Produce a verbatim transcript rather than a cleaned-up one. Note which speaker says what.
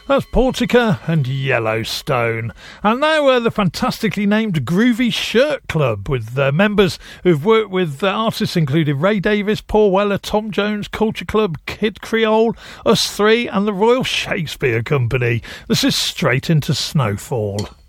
Speaker 1: That's Portica and Yellowstone. And now uh, the fantastically named Groovy Shirt Club, with uh, members who've worked with uh, artists including Ray Davis, Paul Weller, Tom Jones, Culture Club, Kid Creole, Us Three and the Royal Shakespeare Company. This is Straight into Snowfall.